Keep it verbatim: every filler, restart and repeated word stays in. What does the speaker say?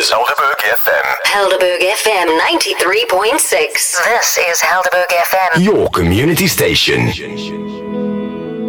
is Helderberg F M. Helderberg F M ninety-three point six. This is Helderberg F M. Your community station.